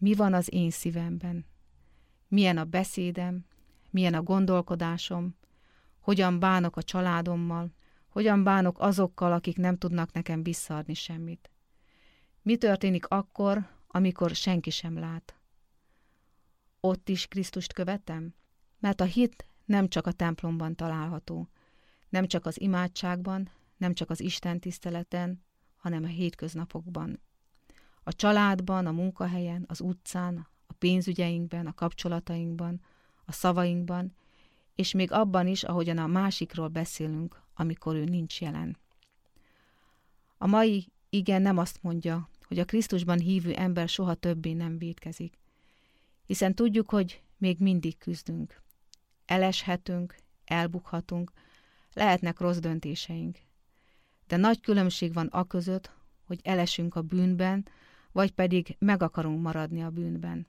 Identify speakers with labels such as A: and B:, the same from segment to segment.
A: mi van az én szívemben, milyen a beszédem, milyen a gondolkodásom, hogyan bánok a családommal, hogyan bánok azokkal, akik nem tudnak nekem visszaadni semmit. Mi történik akkor, amikor senki sem lát? Ott is Krisztust követem? Mert a hit nem csak a templomban található, nem csak az imádságban, nem csak az Isten tiszteleten, hanem a hétköznapokban. A családban, a munkahelyen, az utcán, a pénzügyeinkben, a kapcsolatainkban, a szavainkban, és még abban is, ahogyan a másikról beszélünk, amikor ő nincs jelen. A mai ige nem azt mondja, hogy a Krisztusban hívő ember soha többé nem vétkezik, hiszen tudjuk, hogy még mindig küzdünk. Eleshetünk, elbukhatunk, lehetnek rossz döntéseink. De nagy különbség van aközött, hogy elesünk a bűnben, vagy pedig meg akarunk maradni a bűnben.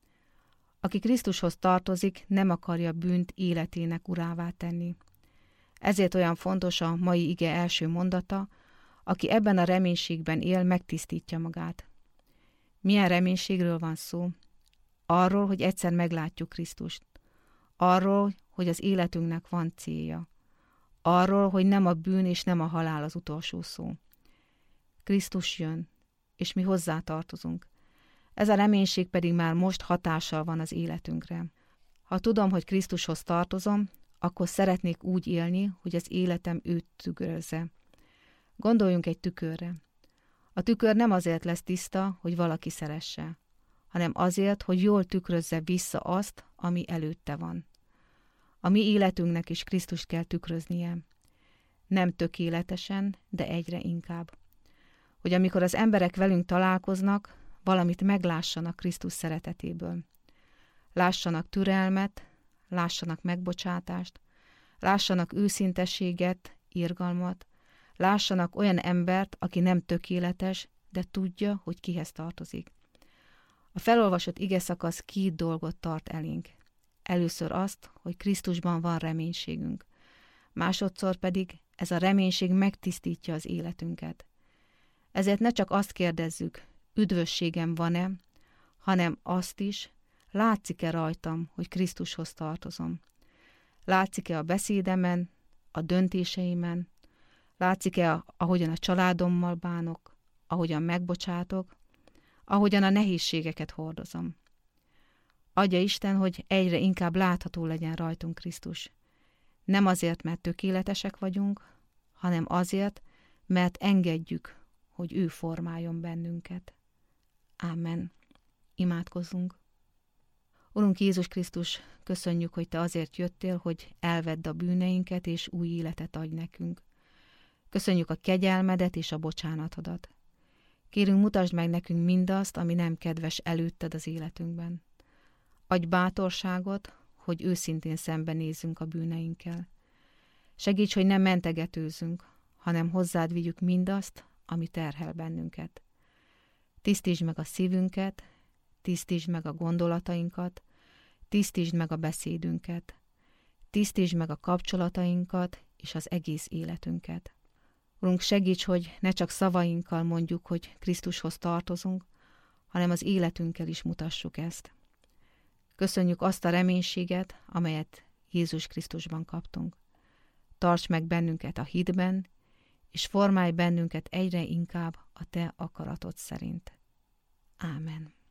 A: Aki Krisztushoz tartozik, nem akarja bűnt életének urává tenni. Ezért olyan fontos a mai ige első mondata, aki ebben a reménységben él, megtisztítja magát. Milyen reménységről van szó? Arról, hogy egyszer meglátjuk Krisztust. Arról, hogy az életünknek van célja. Arról, hogy nem a bűn és nem a halál az utolsó szó. Krisztus jön, és mi hozzá tartozunk. Ez a reménység pedig már most hatással van az életünkre. Ha tudom, hogy Krisztushoz tartozom, akkor szeretnék úgy élni, hogy az életem őt tükrözze. Gondoljunk egy tükörre. A tükör nem azért lesz tiszta, hogy valaki szeresse, hanem azért, hogy jól tükrözze vissza azt, ami előtte van. A mi életünknek is Krisztust kell tükröznie. Nem tökéletesen, de egyre inkább. Hogy amikor az emberek velünk találkoznak, valamit meglássanak Krisztus szeretetéből. Lássanak türelmet, lássanak megbocsátást, lássanak őszintességet, irgalmat, lássanak olyan embert, aki nem tökéletes, de tudja, hogy kihez tartozik. A felolvasott igeszakasz 2 dolgot tart elénk. Először azt, hogy Krisztusban van reménységünk. Másodszor pedig ez a reménység megtisztítja az életünket. Ezért ne csak azt kérdezzük, üdvösségem van-e, hanem azt is, látszik-e rajtam, hogy Krisztushoz tartozom. Látszik-e a beszédemen, a döntéseimen, látszik-e, ahogyan a családommal bánok, ahogyan megbocsátok, ahogyan a nehézségeket hordozom. Adja Isten, hogy egyre inkább látható legyen rajtunk Krisztus. Nem azért, mert tökéletesek vagyunk, hanem azért, mert engedjük, hogy ő formáljon bennünket. Ámen. Imádkozzunk. Urunk Jézus Krisztus, köszönjük, hogy Te azért jöttél, hogy elvedd a bűneinket, és új életet adj nekünk. Köszönjük a kegyelmedet és a bocsánatodat. Kérünk, mutasd meg nekünk mindazt, ami nem kedves előtted az életünkben. Adj bátorságot, hogy őszintén szembenézzünk a bűneinkkel. Segíts, hogy nem mentegetőzünk, hanem hozzád vigyük mindazt, ami terhel bennünket. Tisztítsd meg a szívünket, tisztítsd meg a gondolatainkat, tisztítsd meg a beszédünket, tisztítsd meg a kapcsolatainkat és az egész életünket. Urunk, segíts, hogy ne csak szavainkkal mondjuk, hogy Krisztushoz tartozunk, hanem az életünkkel is mutassuk ezt. Köszönjük azt a reménységet, amelyet Jézus Krisztusban kaptunk. Tarts meg bennünket a hitben, és formálj bennünket egyre inkább a Te akaratod szerint. Ámen.